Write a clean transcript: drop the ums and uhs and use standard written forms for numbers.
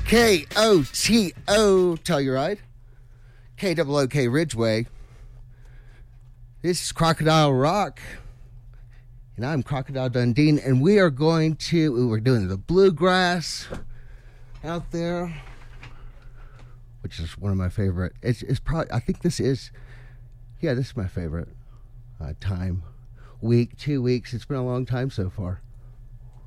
KOTO Telluride, KOOK Ridgeway. This is Crocodile Rock, and I'm Crocodile Dundee, and we're doing the bluegrass out there, which is one of my favorite. It's probably, I think this is my favorite time. Week, 2 weeks. It's been a long time so far.